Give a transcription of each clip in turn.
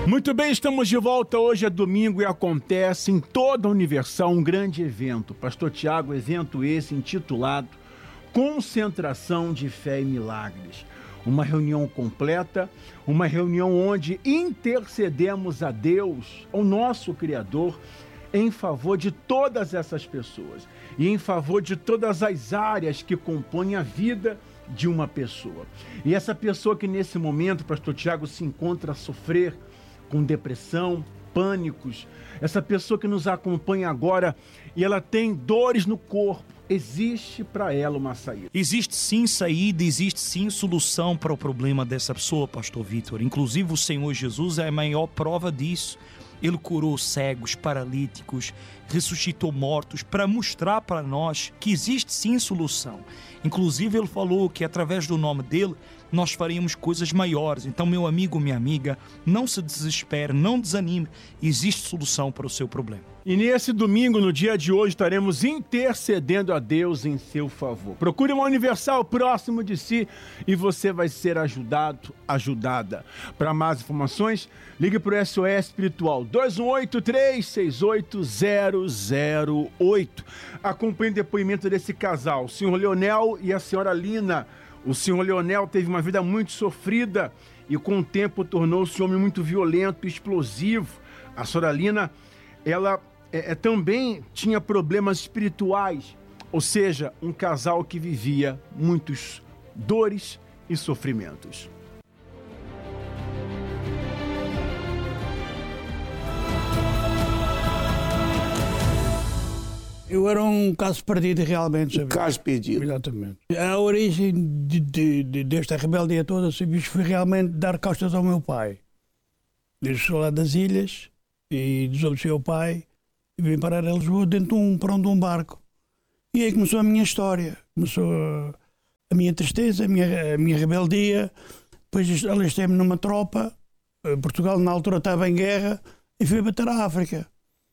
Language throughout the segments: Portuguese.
Muito bem, estamos de volta. Hoje é domingo e acontece em toda a Universal um grande evento. Pastor Tiago, evento esse intitulado Concentração de Fé e Milagres. Uma reunião completa, uma reunião onde intercedemos a Deus, o nosso Criador, em favor de todas essas pessoas e em favor de todas as áreas que compõem a vida de uma pessoa. E essa pessoa que nesse momento, Pastor Tiago, se encontra a sofrer com depressão, pânicos, essa pessoa que nos acompanha agora e ela tem dores no corpo, existe para ela uma saída. Existe sim saída, existe sim solução para o problema dessa pessoa, Pastor Vitor. Inclusive o Senhor Jesus é a maior prova disso. Ele curou cegos, paralíticos, ressuscitou mortos para mostrar para nós que existe sim solução. Inclusive ele falou que através do nome dele nós faríamos coisas maiores. Então, meu amigo, minha amiga, não se desespere, não desanime. Existe solução para o seu problema. E nesse domingo, no dia de hoje, estaremos intercedendo a Deus em seu favor. Procure uma Universal próximo de si e você vai ser ajudado, ajudada. Para mais informações, ligue para o SOS Espiritual 218-368-008. Acompanhe o depoimento desse casal, o senhor Leonel e a senhora Lina. O senhor Leonel teve uma vida muito sofrida e com o tempo tornou-se um homem muito violento e explosivo. A senhora Lina, ela também tinha problemas espirituais, ou seja, um casal que vivia muitas dores e sofrimentos. Eu era um caso perdido realmente. Um caso perdido. Exatamente. A origem desta rebeldia toda foi realmente dar costas ao meu pai. Ele chegou lá das ilhas e desobedeceu o pai e vim parar a Lisboa dentro de um barco. E aí começou a minha história. Começou a minha tristeza, a minha rebeldia. Depois alistei-me numa tropa. Portugal na altura estava em guerra e fui bater a África.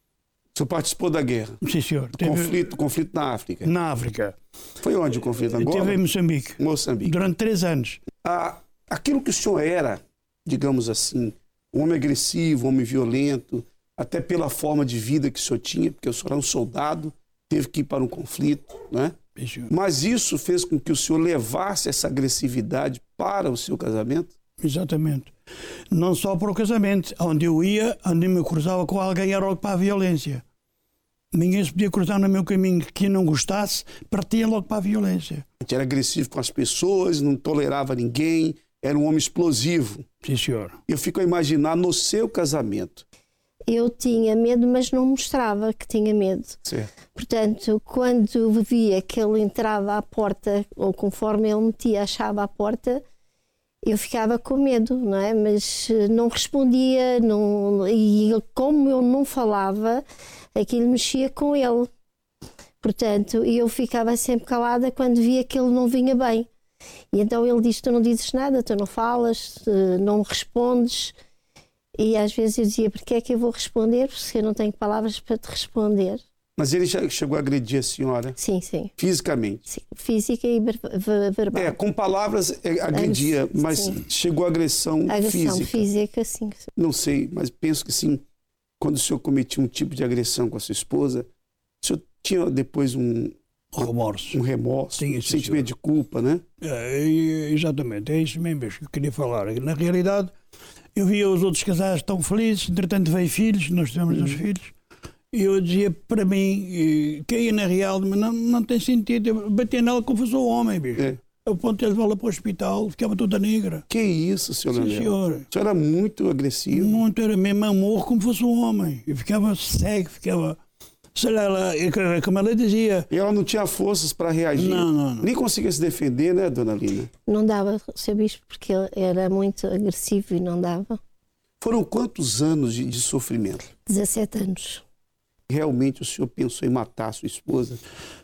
O senhor participou da guerra? Sim, senhor. Conflito na África? Na África. Foi onde o conflito? Angola? Teve em Moçambique. Moçambique. Durante 3 anos. Aquilo que o senhor era, digamos assim, um homem agressivo, um homem violento, até pela forma de vida que o senhor tinha, porque o senhor era um soldado, teve que ir para um conflito, né? Mas isso fez com que o senhor levasse essa agressividade para o seu casamento? Exatamente. Não só para o casamento. Onde eu ia, onde eu me cruzava com alguém, era logo para a violência. Ninguém se podia cruzar no meu caminho que não gostasse, partia logo para a violência. Era agressivo com as pessoas, não tolerava ninguém, era um homem explosivo. Sim, senhor. Eu fico a imaginar no seu casamento. Eu tinha medo, mas não mostrava que tinha medo. Certo. Portanto, quando via que ele entrava à porta, ou conforme ele metia a chave à porta, eu ficava com medo, não é? Mas não respondia, e como eu não falava, aquilo mexia com ele. Portanto, eu ficava sempre calada quando via que ele não vinha bem. E então ele disse: tu não dizes nada, tu não falas, não respondes. E às vezes eu dizia: porque é que eu vou responder? Porque eu não tenho palavras para te responder. Mas ele já chegou a agredir a senhora? Sim, sim. Fisicamente? Sim, física e verbal. Com palavras agredia, mas sim. Chegou a agressão física? Agressão física, sim. Não sei, mas penso que sim. Quando o senhor cometia um tipo de agressão com a sua esposa, o senhor tinha depois um remorso, um sentimento de culpa, né? Exatamente, é isso mesmo que eu queria falar. Na realidade, eu via os outros casais tão felizes, entretanto veio filhos, nós tivemos 2 filhos. E eu dizia para mim, caía na real, mas não tem sentido, eu batia nela como fosse um homem, bicho. A ponto de levá-la para o hospital, ficava toda negra. Que isso, senhor Leonel? Sim, senhor. O senhor era muito agressivo. Muito, era mesmo amor como fosse um homem. Eu ficava cego, ficava... Sei lá, como ela dizia... E ela não tinha forças para reagir? Não. Nem conseguia se defender, né, dona Lina? Não dava, seu bispo, porque ele era muito agressivo e não dava. Foram quantos anos de sofrimento? 17 anos. Realmente o senhor pensou em matar a sua esposa?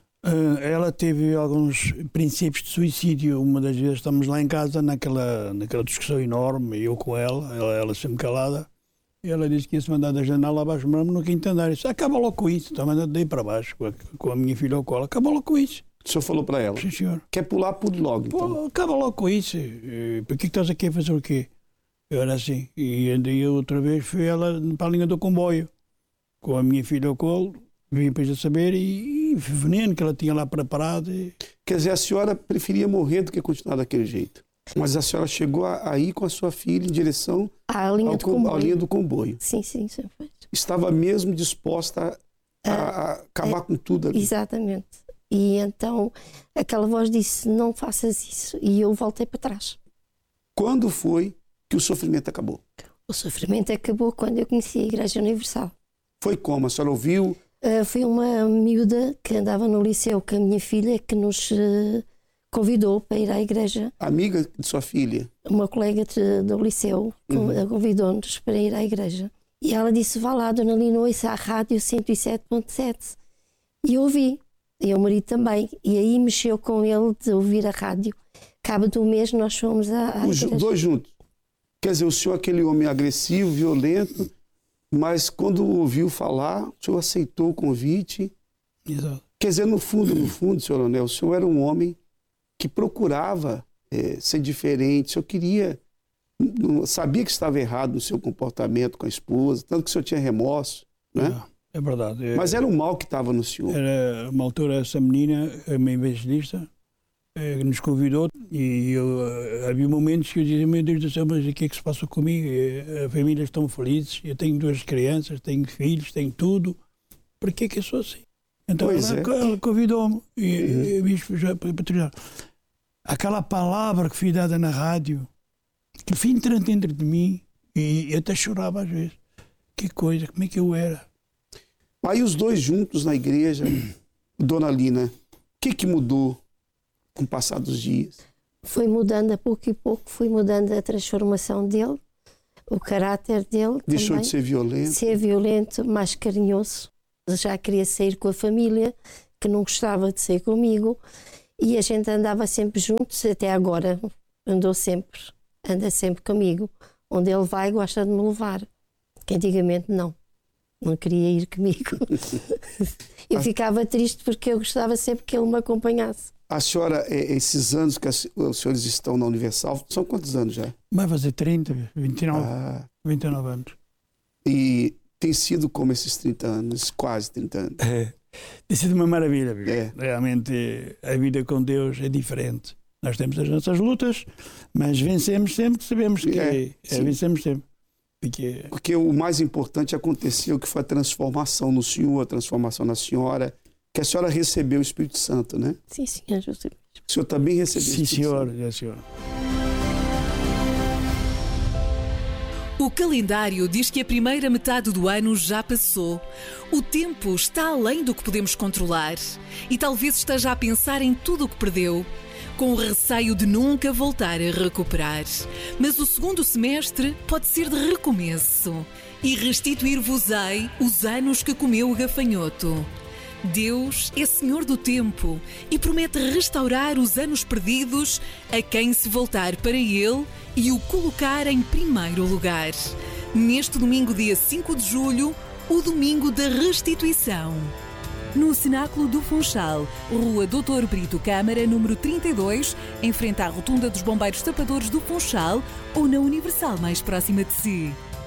Ela teve alguns princípios de suicídio. Uma das vezes estamos lá em casa naquela discussão enorme, eu com ela sempre calada. E ela disse que ia se mandar da janela abaixo, mas no quinto andar. Eu disse: acaba logo com isso. Está mandando daí para baixo com a minha filha ao colo. Acaba logo com isso. O senhor falou para ela? Sim, senhor. Quer pular, pule logo. Então. Acaba logo com isso. Por que estás aqui a fazer o quê? Eu era assim. E andei outra vez, fui ela para a linha do comboio, com a minha filha ao colo, vim depois a saber, e veneno que ela tinha lá preparado. Quer dizer, a senhora preferia morrer do que continuar daquele jeito. Mas a senhora chegou a ir com a sua filha em direção À linha do comboio. à linha do comboio. Sim, sim, sim. Estava mesmo disposta a acabar com tudo ali. Exatamente. E então aquela voz disse, não faças isso. E eu voltei para trás. Quando foi que o sofrimento acabou? O sofrimento acabou quando eu conheci a Igreja Universal. Foi como? A senhora ouviu? Foi uma miúda que andava no liceu com a minha filha que nos convidou para ir à igreja. Amiga de sua filha? Uma colega do liceu convidou-nos para ir à igreja. E ela disse, vá lá, Dona Lina, ouça à rádio 107.7. E eu ouvi. E o marido também. E aí mexeu com ele de ouvir a rádio. Cabo do mês nós fomos à Os igreja. dois juntos. Quer dizer, o senhor é aquele homem agressivo, violento, mas quando ouviu falar, o senhor aceitou o convite. Exato. Quer dizer, no fundo, senhor Leonel, o senhor era um homem que procurava ser diferente, o senhor queria, sabia que estava errado no seu comportamento com a esposa, tanto que o senhor tinha remorso, né? É verdade. Mas era o mal que estava no senhor. Era uma altura, essa menina, uma evangelista, nos convidou e havia momentos que eu dizia, meu Deus do céu, mas o que é que se passa comigo? A família estão felizes, eu tenho 2 crianças, tenho filhos, tenho tudo, por que é que eu sou assim? Então ela convidou-me e bispo, já para terminar. Aquela palavra que foi dada na rádio, que foi entrando dentro de mim, e eu até chorava às vezes. Que coisa, como é que eu era? Aí os dois juntos na igreja, Dona Lina, o que mudou com o passar dos dias? Foi mudando a pouco e pouco, foi mudando a transformação dele, o caráter dele. Deixou também. de ser violento? Ser violento, mais carinhoso. Já queria sair com a família, que não gostava de sair comigo, e a gente andava sempre juntos, até agora anda sempre comigo. Onde ele vai, gosta de me levar, que antigamente não queria ir comigo. Eu ficava triste porque eu gostava sempre que ele me acompanhasse. A senhora, esses anos que os senhores estão na Universal, são quantos anos já? Vai fazer 30, 29 anos. E tem sido como esses 30 anos, quase 30 anos? Tem sido uma maravilha. É. Realmente a vida com Deus é diferente. Nós temos as nossas lutas, mas vencemos sempre, sabemos que vencemos sempre. Porque o mais importante aconteceu, que foi a transformação no senhor, a transformação na senhora, que a senhora recebeu o Espírito Santo, né? Sim, senhor. O senhor também recebeu o Espírito Santo? Sim, senhor. O calendário diz que a primeira metade do ano já passou. O tempo está além do que podemos controlar e talvez esteja a pensar em tudo o que perdeu, com o receio de nunca voltar a recuperar. Mas o segundo semestre pode ser de recomeço e restituir-vos-ei os anos que comeu o gafanhoto. Deus é Senhor do tempo e promete restaurar os anos perdidos a quem se voltar para Ele e o colocar em primeiro lugar. Neste domingo, dia 5 de julho, o domingo da restituição. No Cenáculo do Funchal, Rua Doutor Brito Câmara, número 32, em frente à Rotunda dos Bombeiros Tapadores do Funchal ou na Universal mais próxima de si.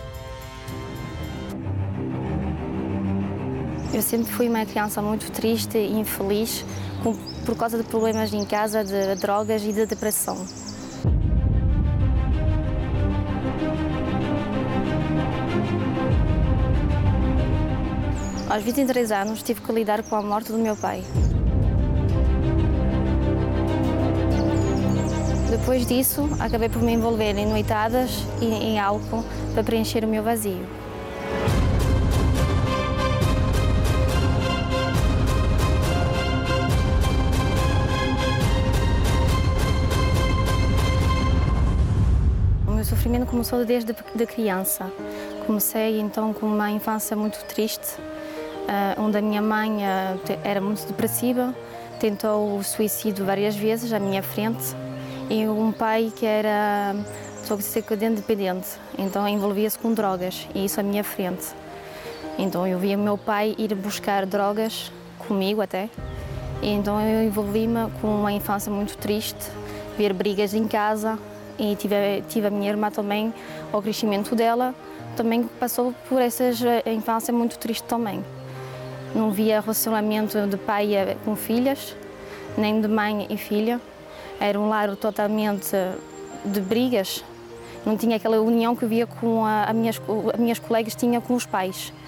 Eu sempre fui uma criança muito triste e infeliz por causa de problemas em casa, de drogas e de depressão. Aos 23 anos tive que lidar com a morte do meu pai. Depois disso, acabei por me envolver em noitadas e em álcool para preencher o meu vazio. O meu sofrimento começou desde criança. Comecei então com uma infância muito triste, onde a minha mãe era muito depressiva, tentou o suicídio várias vezes à minha frente, e um pai que era toxicodependente dependente, então envolvia-se com drogas, e isso à minha frente. Então eu via o meu pai ir buscar drogas comigo até, e então eu envolvi-me com uma infância muito triste, ver brigas em casa, e tive a minha irmã também, ao crescimento dela, também passou por essa infância muito triste também. Não via relacionamento de pai com filhas, nem de mãe e filha. Era um lar totalmente de brigas. Não tinha aquela união que via com as minhas colegas tinham com os pais.